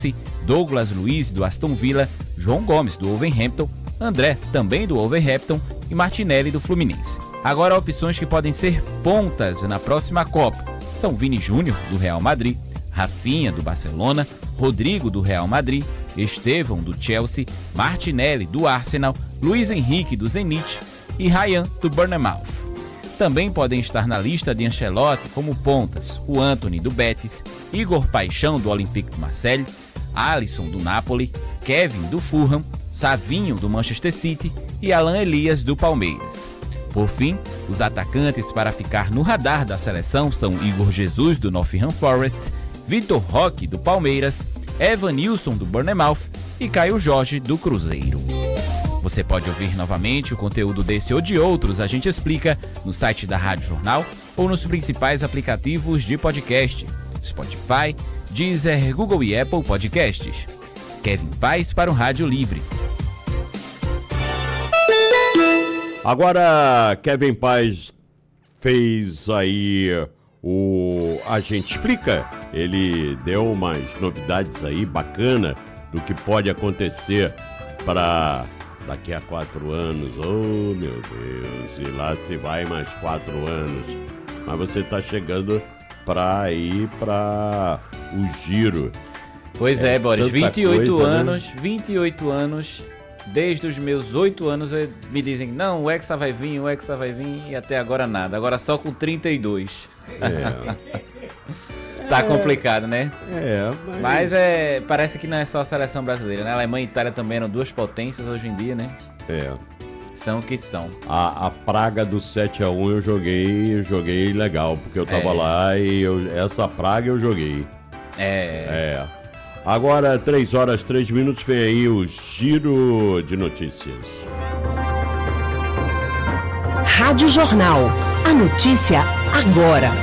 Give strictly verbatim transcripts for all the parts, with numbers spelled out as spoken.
Douglas Luiz, do Aston Villa, João Gomes, do Wolverhampton, André, também do Wolverhampton, e Martinelli, do Fluminense. Agora, opções que podem ser pontas na próxima Copa são Vini Júnior, do Real Madrid, Rafinha, do Barcelona, Rodrigo, do Real Madrid, Estevão, do Chelsea, Martinelli, do Arsenal, Luiz Henrique, do Zenit e Ryan, do Bournemouth. Também podem estar na lista de Ancelotti como pontas o Antony, do Betis, Igor Paixão, do Olympique de Marseille, Alisson, do Napoli, Kevin, do Fulham, Savinho, do Manchester City e Alan Elias, do Palmeiras. Por fim, os atacantes para ficar no radar da seleção são Igor Jesus, do Nottingham Forest, Vitor Roque, do Palmeiras, Evanilson, do Bournemouth e Caio Jorge, do Cruzeiro. Você pode ouvir novamente o conteúdo desse ou de outros A Gente Explica no site da Rádio Jornal ou nos principais aplicativos de podcast, Spotify, Deezer, Google e Apple Podcasts. Kevin Paz para o Rádio Livre. Agora, Kevin Paz fez aí o A Gente Explica. Ele deu umas novidades aí bacana do que pode acontecer para daqui a quatro anos. Oh, meu Deus, e lá se vai mais quatro anos. Mas você está chegando para ir para o Giro. Pois é, é Boris, vinte e oito coisa, anos, né? vinte e oito anos, desde os meus oito anos me dizem, não, o Hexa vai vir, o Hexa vai vir, e até agora nada, agora só com trinta e dois. É. Tá é, complicado, né? É, mas... mas é, parece que não é só a seleção brasileira, né? A Alemanha e a Itália também eram duas potências hoje em dia, né? É. São o que são. A, a praga do sete a um eu joguei, eu joguei legal, porque eu tava é. lá e eu, essa praga eu joguei. É. É. Agora, três horas, três minutos, vem aí o Giro de Notícias. Rádio Jornal. A notícia agora.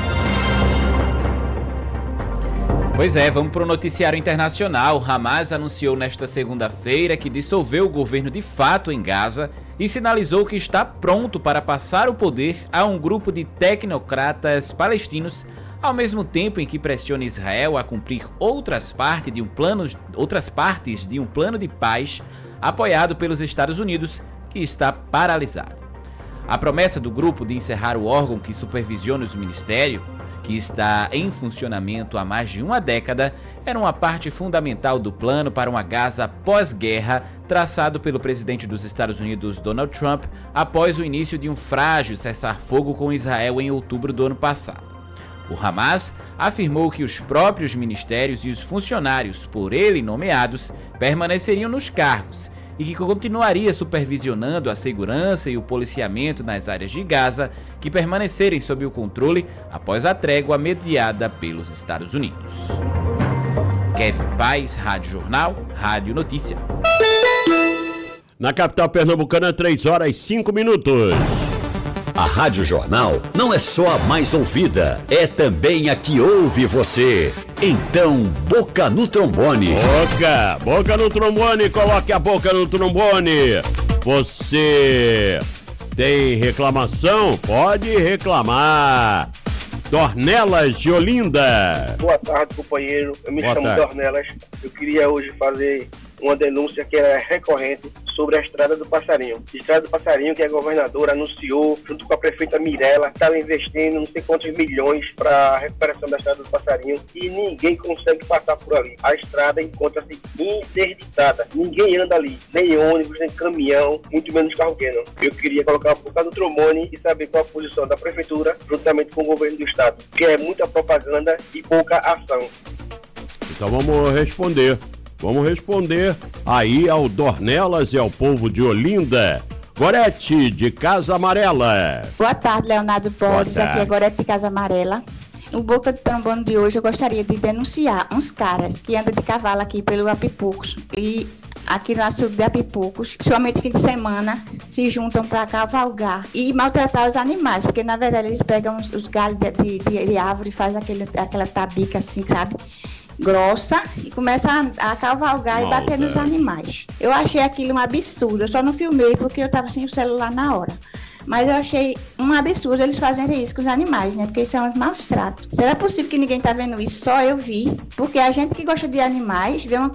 Pois é, vamos para o noticiário internacional. Hamas anunciou nesta segunda-feira que dissolveu o governo de fato em Gaza e sinalizou que está pronto para passar o poder a um grupo de tecnocratas palestinos, ao mesmo tempo em que pressiona Israel a cumprir outras partes de um plano, outras partes de um plano de paz apoiado pelos Estados Unidos, que está paralisado. A promessa do grupo de encerrar o órgão que supervisiona os ministérios, que está em funcionamento há mais de uma década, era uma parte fundamental do plano para uma Gaza pós-guerra traçado pelo presidente dos Estados Unidos, Donald Trump, após o início de um frágil cessar-fogo com Israel em outubro do ano passado. O Hamas afirmou que os próprios ministérios e os funcionários por ele nomeados permaneceriam nos cargos e que continuaria supervisionando a segurança e o policiamento nas áreas de Gaza que permanecerem sob o controle após a trégua mediada pelos Estados Unidos. Kevin Paz, Rádio Jornal, Rádio Notícia. Na capital pernambucana, três horas e cinco minutos. A Rádio Jornal não é só a mais ouvida, é também a que ouve você. Então, boca no trombone. Boca, boca no trombone, coloque a boca no trombone. Você tem reclamação? Pode reclamar. Dornelas de Olinda. Boa tarde, companheiro. Eu me Boa chamo tarde. Dornelas. Eu queria hoje fazer uma denúncia que era recorrente sobre a Estrada do Passarinho. A Estrada do Passarinho, que a governadora anunciou, junto com a prefeita Mirella, estava investindo não sei quantos milhões para a recuperação da Estrada do Passarinho e ninguém consegue passar por ali. A estrada encontra-se interditada. Ninguém anda ali, nem ônibus, nem caminhão, muito menos carro-gueno. Eu queria colocar a boca no trombone e saber qual a posição da prefeitura, juntamente com o governo do estado, que é muita propaganda e pouca ação. Então vamos responder. Vamos responder aí ao Dornelas e ao povo de Olinda. Gorete, de Casa Amarela. Boa tarde, Leonardo Borges. Boa tarde. Aqui é Gorete de Casa Amarela. No Boca do Trombone de hoje, eu gostaria de denunciar uns caras que andam de cavalo aqui pelo Apipucos. E aqui no açude de Apipucos, somente fim de semana, se juntam para cavalgar e maltratar os animais. Porque, na verdade, eles pegam os, os galhos de, de, de árvore e fazem aquele, aquela tabica assim, sabe? Grossa e começa a, a cavalgar e bater nos animais. Eu achei aquilo um absurdo, eu só não filmei porque eu estava sem o celular na hora. Mas eu achei um absurdo eles fazerem isso com os animais, né? Porque isso é um maus tratos. Será possível que ninguém tá vendo isso? Só eu vi. Porque a gente que gosta de animais vê uma